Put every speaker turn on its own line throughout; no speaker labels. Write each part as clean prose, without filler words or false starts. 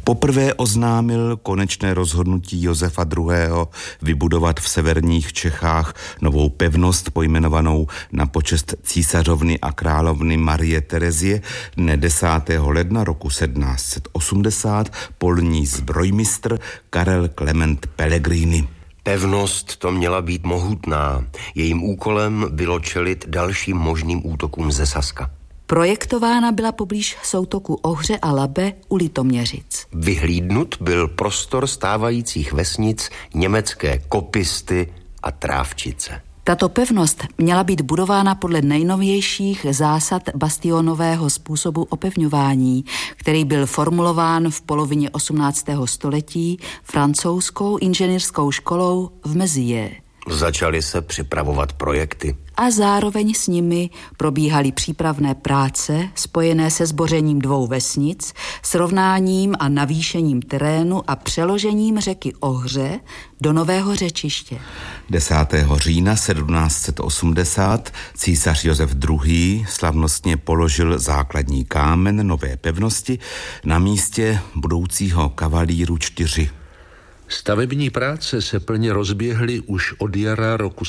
Poprvé oznámil konečné rozhodnutí Josefa II. Vybudovat v severních Čechách novou pevnost pojmenovanou na počest císařovny a královny Marie Terezie dne 10. ledna roku 1780 polní zbrojmistr Karel Klement Pellegrini.
Pevnost to měla být mohutná. Jejím úkolem bylo čelit dalším možným útokům ze Saska.
Projektována byla poblíž soutoku Ohře a Labe u Litoměřic.
Vyhlídnut byl prostor stávajících vesnic německé Kopisty a Trávčice.
Tato pevnost měla být budována podle nejnovějších zásad bastionového způsobu opevňování, který byl formulován v polovině 18. století francouzskou inženýrskou školou v Mézières.
Začaly se připravovat projekty.
A zároveň s nimi probíhaly přípravné práce spojené se zbořením 2 vesnic, srovnáním a navýšením terénu a přeložením řeky Ohře do nového řečiště.
10. října 1780 císař Josef II. Slavnostně položil základní kámen nové pevnosti na místě budoucího kavalíru 4.
Stavební práce se plně rozběhly už od jara roku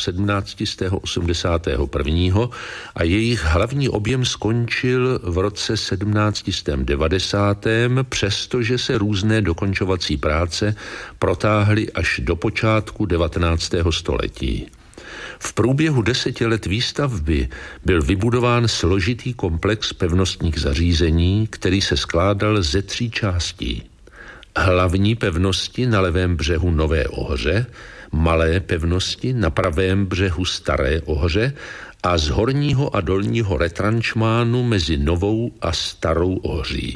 1781 a jejich hlavní objem skončil v roce 1790, přestože se různé dokončovací práce protáhly až do počátku 19. století. V průběhu 10 let výstavby byl vybudován složitý komplex pevnostních zařízení, který se skládal ze 3 částí. Hlavní pevnosti na levém břehu Nové Ohře, malé pevnosti na pravém břehu Staré Ohře a z horního a dolního retranšmánu mezi Novou a Starou Ohří.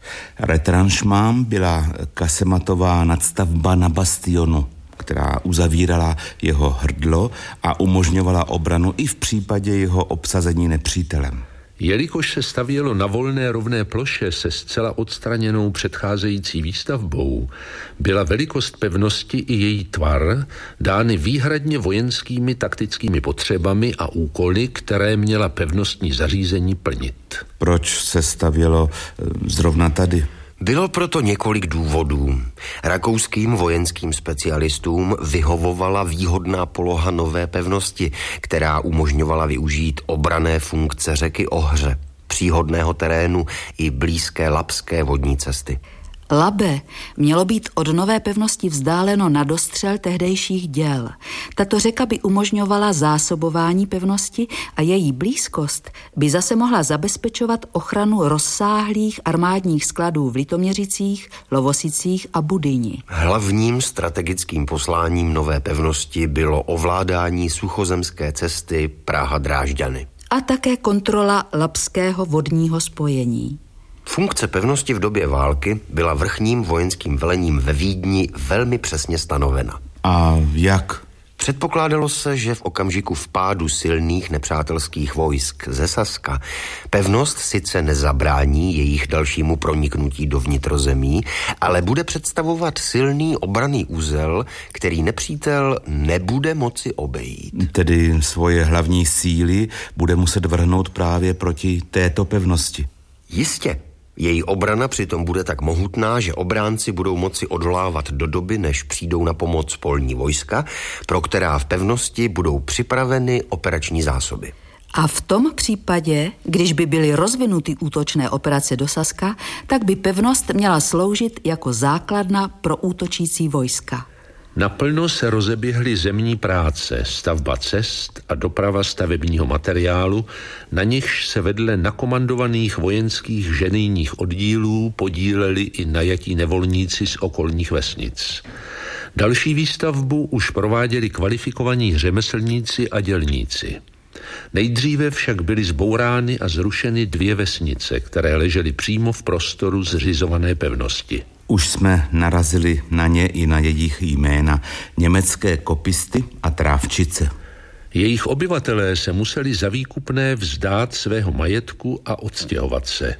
Retranšmán byla kasematová nadstavba na bastionu, která uzavírala jeho hrdlo a umožňovala obranu i v případě jeho obsazení nepřítelem.
Jelikož se stavělo na volné rovné ploše se zcela odstraněnou předcházející výstavbou, byla velikost pevnosti i její tvar dány výhradně vojenskými taktickými potřebami a úkoly, které měla pevnostní zařízení plnit.
Proč se stavělo zrovna tady?
Bylo proto několik důvodů. Rakouským vojenským specialistům vyhovovala výhodná poloha nové pevnosti, která umožňovala využít obranné funkce řeky Ohře, příhodného terénu i blízké labské vodní cesty.
Labe mělo být od nové pevnosti vzdáleno na dostřel tehdejších děl. Tato řeka by umožňovala zásobování pevnosti a její blízkost by zase mohla zabezpečovat ochranu rozsáhlých armádních skladů v Litoměřicích, Lovosicích a Budyni.
Hlavním strategickým posláním nové pevnosti bylo ovládání suchozemské cesty Praha-Drážďany.
A také kontrola labského vodního spojení.
Funkce pevnosti v době války byla vrchním vojenským velením ve Vídni velmi přesně stanovena.
A jak?
Předpokládalo se, že v okamžiku vpádu silných nepřátelských vojsk ze Saska pevnost sice nezabrání jejich dalšímu proniknutí do vnitrozemí, ale bude představovat silný obranný úzel, který nepřítel nebude moci obejít.
Tedy svoje hlavní síly bude muset vrhnout právě proti této pevnosti.
Jistě. Její obrana přitom bude tak mohutná, že obránci budou moci odolávat do doby, než přijdou na pomoc polní vojska, pro která v pevnosti budou připraveny operační zásoby.
A v tom případě, když by byly rozvinuty útočné operace do Saska, tak by pevnost měla sloužit jako základna pro útočící vojska.
Naplno se rozeběhly zemní práce, stavba cest a doprava stavebního materiálu, na nichž se vedle nakomandovaných vojenských ženijních oddílů podíleli i najatí nevolníci z okolních vesnic. Další výstavbu už prováděli kvalifikovaní řemeslníci a dělníci. Nejdříve však byly zbourány a zrušeny 2 vesnice, které ležely přímo v prostoru zřizované pevnosti.
Už jsme narazili na ně i na jejich jména: německé Kopisty a Trávčice.
Jejich obyvatelé se museli za výkupné vzdát svého majetku a odstěhovat se.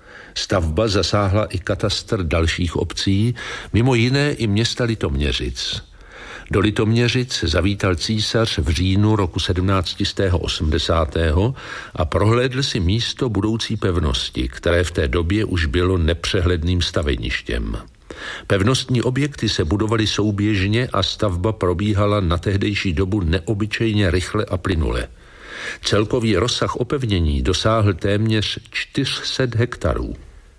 Stavba zasáhla i katastr dalších obcí, mimo jiné i města Litoměřic. Do Litoměřic zavítal císař v říjnu roku 1780 a prohlédl si místo budoucí pevnosti, které v té době už bylo nepřehledným staveništěm. Pevnostní objekty se budovaly souběžně a stavba probíhala na tehdejší dobu neobyčejně rychle a plynule. Celkový rozsah opevnění dosáhl téměř 400 hektarů.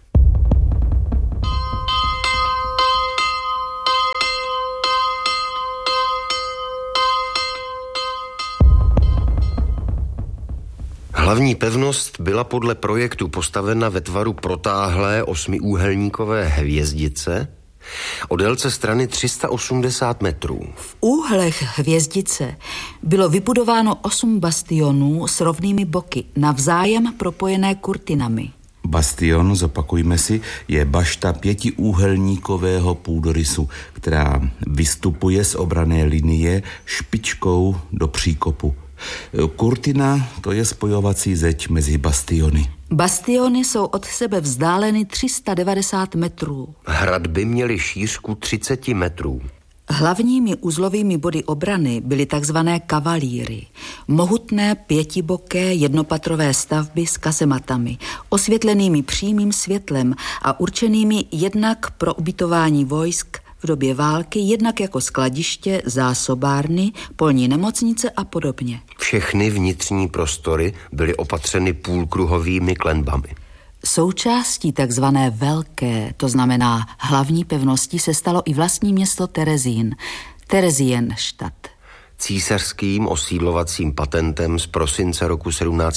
Hlavní pevnost byla podle projektu postavena ve tvaru protáhlé 8úhelníkové hvězdice o délce strany 380 metrů.
V úhlech hvězdice bylo vybudováno 8 bastionů s rovnými boky, navzájem propojené kurtinami.
Bastion, zopakujme si, je bašta 5úhelníkového půdorysu, která vystupuje z obranné linie špičkou do příkopu. Kurtina, to je spojovací zeď mezi bastiony.
Bastiony jsou od sebe vzdáleny 390 metrů.
Hradby měly šířku 30 metrů.
Hlavními uzlovými body obrany byly takzvané kavalíry, mohutné 5boké jednopatrové stavby s kazematami, osvětlenými přímým světlem a určenými jednak pro ubytování vojsk v době války, jednak jako skladiště, zásobárny, polní nemocnice a podobně.
Všechny vnitřní prostory byly opatřeny půlkruhovými klenbami.
Součástí takzvané velké, to znamená hlavní pevnosti, se stalo i vlastní město Terezín, Theresienstadt.
Císařským osídlovacím patentem z prosince roku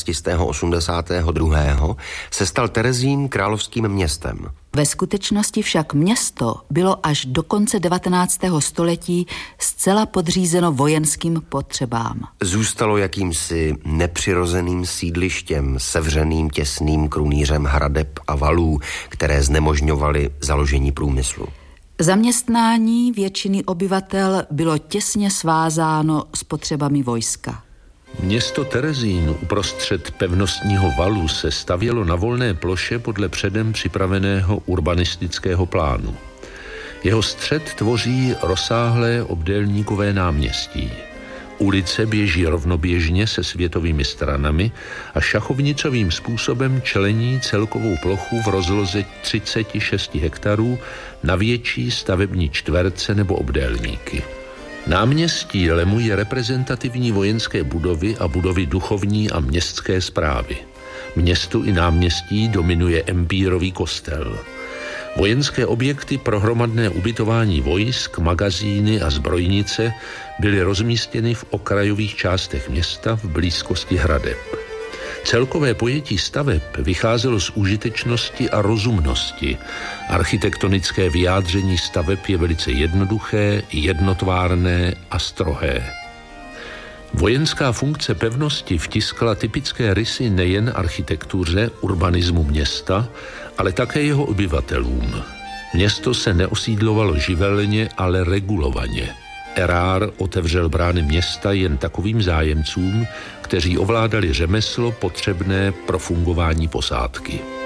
1782 se stal Terezín královským městem.
Ve skutečnosti však město bylo až do konce 19. století zcela podřízeno vojenským potřebám.
Zůstalo jakýmsi nepřirozeným sídlištěm, sevřeným těsným krunýřem hradeb a valů, které znemožňovaly založení průmyslu.
Zaměstnání většiny obyvatel bylo těsně svázáno s potřebami vojska.
Město Terezín uprostřed pevnostního valu se stavělo na volné ploše podle předem připraveného urbanistického plánu. Jeho střed tvoří rozsáhlé obdélníkové náměstí. Ulice běží rovnoběžně se světovými stranami a šachovnicovým způsobem člení celkovou plochu v rozloze 36 hektarů na větší stavební čtverce nebo obdélníky. Náměstí lemuje reprezentativní vojenské budovy a budovy duchovní a městské správy. Městu i náměstí dominuje empírový kostel. Vojenské objekty pro hromadné ubytování vojsk, magazíny a zbrojnice byly rozmístěny v okrajových částech města v blízkosti hradeb. Celkové pojetí staveb vycházelo z užitečnosti a rozumnosti. Architektonické vyjádření staveb je velice jednoduché, jednotvárné a strohé. Vojenská funkce pevnosti vtiskla typické rysy nejen architektuře, urbanismu města, ale také jeho obyvatelům. Město se neosídlovalo živelně, ale regulovaně. Erár otevřel brány města jen takovým zájemcům, kteří ovládali řemeslo potřebné pro fungování posádky.